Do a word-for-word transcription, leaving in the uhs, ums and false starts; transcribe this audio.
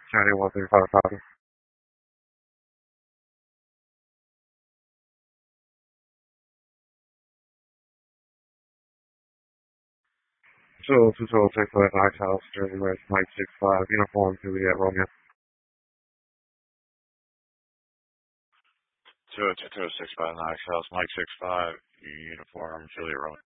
County one three five copy. Two two two six five Knox House, Jersey West, Mike six five, uniform Juliet Romeo. Two two two six five Knox House, Mike six five, uniform Juliet Romeo.